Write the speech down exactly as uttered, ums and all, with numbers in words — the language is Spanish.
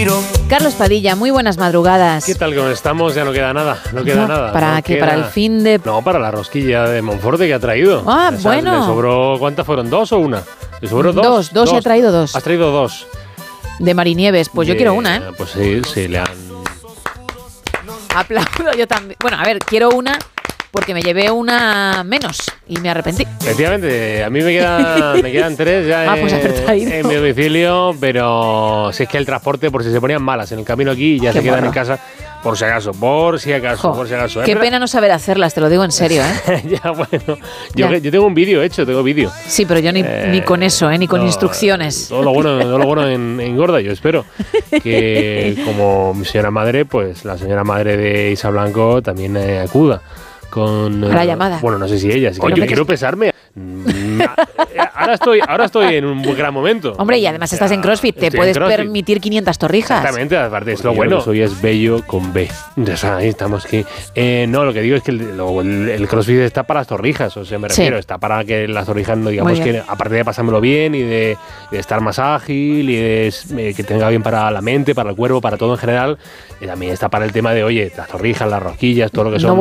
respiro. Carlos Padilla, muy buenas madrugadas. ¿Qué tal? ¿Cómo estamos? Ya no queda nada, no queda no, nada. ¿Para no qué? queda... ¿Para el fin de...? No, para la rosquilla de Monforte que ha traído. Ah, Esas, bueno. ¿Le sobró cuántas fueron? ¿Dos o una? ¿Le sobró dos? Dos, dos, y ha traído dos. Has traído dos. De Marinieves, pues yo De- quiero una, ¿eh? Pues sí, sí, le han... Aplaudo yo también. Bueno, a ver, quiero una porque me llevé una menos y me arrepentí. Efectivamente, a mí me quedan, me quedan tres ya Ah, pues haber en, traído. en mi domicilio, pero si es que el transporte, por si se ponían malas en el camino aquí, ya Qué se quedan morro. en casa, por si acaso, por si acaso, Jo, por si acaso. ¿eh? qué Pero- pena no saber hacerlas, te lo digo en serio, ¿eh? ya, bueno, yo, Ya. yo tengo un vídeo hecho, tengo vídeo. Sí, pero yo ni, Eh, ni con eso, ¿eh? Ni con no, instrucciones. Todo lo bueno, todo lo bueno en, engorda, yo espero. Que como mi señora madre, pues la señora madre de Isa Blanco también eh, acuda con... A la eh, llamada. Bueno, no sé si ella, si Pero yo me- quiero pesarme. Mm, ahora estoy, ahora estoy en un gran momento. Hombre, y además estás en CrossFit, te Estoy en puedes CrossFit. permitir quinientas torrijas. Exactamente, aparte es Porque lo yo bueno. lo que Soy es bello con B. O sea, ahí estamos que... Eh, no, lo que digo es que el, lo- el- el CrossFit está para las torrijas, o sea, me Sí. refiero, está para que las torrijas, no digamos Muy bien. que, aparte de pasármelo bien y de, y de estar más ágil y de eh, que tenga bien para la mente, para el cuerpo, para todo en general, y también está para el tema de, oye, las torrijas, las rosquillas, todo lo que son... No